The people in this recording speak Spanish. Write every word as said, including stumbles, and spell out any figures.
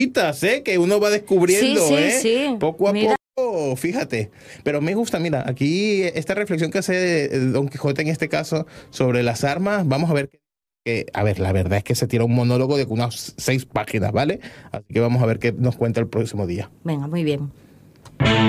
¿eh? Que uno va descubriendo, Sí, sí, ¿eh? sí. Poco a Mira. poco, fíjate. Pero me gusta, mira, aquí esta reflexión que hace eh, Don Quijote en este caso sobre las armas, vamos a ver que, a ver, la verdad es que se tira un monólogo de unas seis páginas, ¿vale? Así que vamos a ver qué nos cuenta el próximo día. Venga, muy bien.